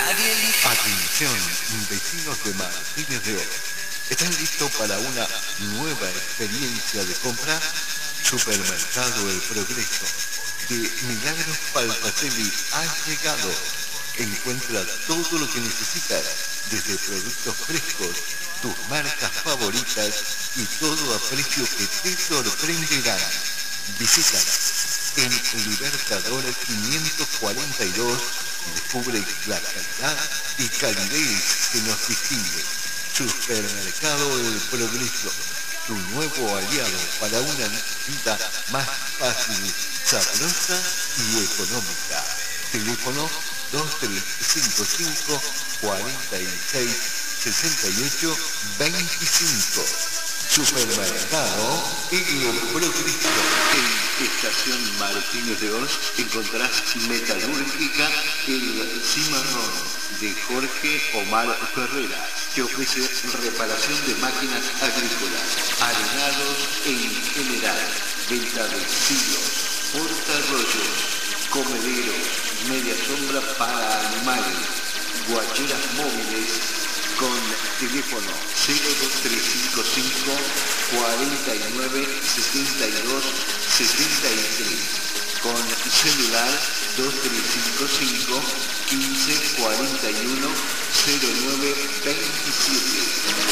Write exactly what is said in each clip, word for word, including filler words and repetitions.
Atención, vecinos de Martínez de Oro. ¿Están listos para una nueva experiencia de compra? Supermercado El Progreso de Milagros Palpacelli ha llegado. Encuentra todo lo que necesitas, desde productos frescos, tus marcas favoritas y todo a precio que te sorprenderán. Visítanos en Libertador quinientos cuarenta y dos y descubre la calidad y calidez que nos distingue. Supermercado El Progreso, tu nuevo aliado para una vida más fácil, sabrosa y económica. Teléfono dos tres cinco cinco, cuatro seis, seis ocho, dos cinco. Supermercado El Progreso. En Estación Martínez de Ors encontrarás Metalúrgica El Cimarrón de Jorge Omar Ferreras, que ofrece reparación de máquinas agrícolas, arenados en general, venta de silos, portarrollos, comederos, media sombra para animales, guacheras móviles, con teléfono cero dos tres cinco cinco, cuatro nueve, siete dos, siete tres, con celular dos tres cinco cinco, quince, cuarenta y uno, cero nueve, veintisiete.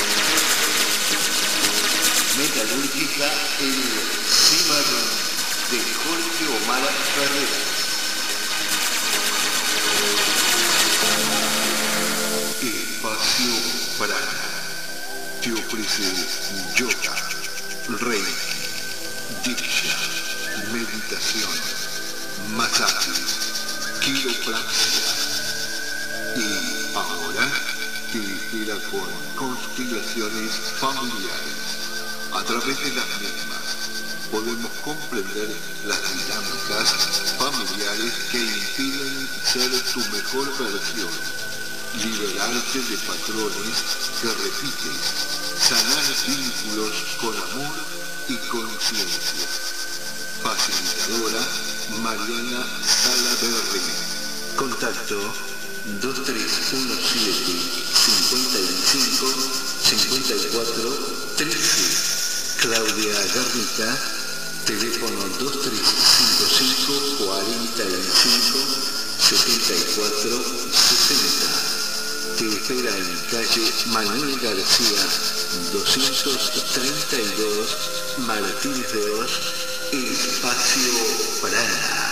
Metalúrgica El Cimarrón de Jorge Omar Ferreras. Espacio Prana te ofrece yoga, reiki, diksha, meditación, masajes, quiropraxia y ahora te espera con constelaciones familiares. A través de las mismas podemos comprender las dinámicas familiares que impiden ser tu mejor versión, liberarte de patrones que repites, sanar vínculos con amor y conciencia. Facilitadora Mariana Salaberry. Contacto dos tres uno siete, cinco cinco, cinco cuatro, trece. Claudia Garnica, teléfono dos tres cinco cinco, cuatro cinco, siete cuatro, sesenta. Te espera en calle Manuel García, doscientos treinta y dos, Martínez de Ors, Espacio Prana.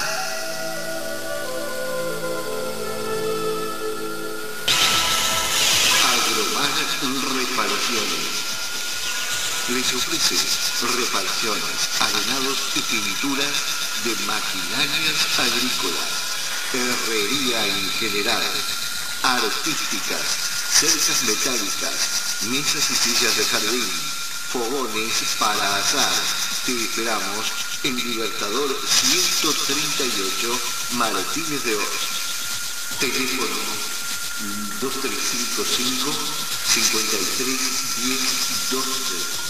Agromar Reparaciones. Les ofrece reparaciones, arenados y pinturas de maquinarias agrícolas, herrería en general, artísticas, cercas metálicas, mesas y sillas de jardín, fogones para asar. Te esperamos en Libertador ciento treinta y ocho, Martínez de Ors. Teléfono dos tres cinco cinco, cinco tres, diez, doce.